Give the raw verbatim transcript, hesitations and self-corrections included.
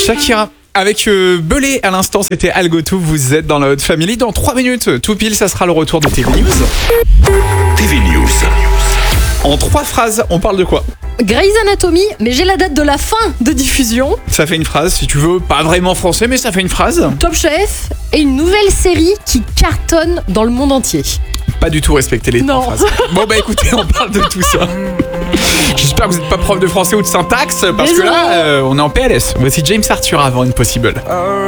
Shakira. Avec euh, Belé à l'instant, c'était Algotou, vous êtes dans la Haute Family. Dans trois minutes, tout pile, ça sera le retour de T V News. T V News. En trois phrases, on parle de quoi? Grey's Anatomy, mais j'ai la date de la fin de diffusion. Ça fait une phrase, si tu veux, pas vraiment français, mais ça fait une phrase. Top Chef et une nouvelle série qui cartonne dans le monde entier. Pas du tout respecter les Non. trois phrases. Bon bah écoutez, on parle de tout ça. J'espère que vous n'êtes pas prof de français ou de syntaxe, parce que là, euh, on est en P L S. Voici James Arthur avant Impossible.